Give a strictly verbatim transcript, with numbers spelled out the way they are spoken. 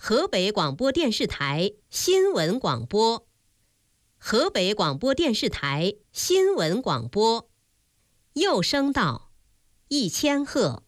河北广播电视台新闻广播，河北广播电视台新闻广播，右声道一千赫。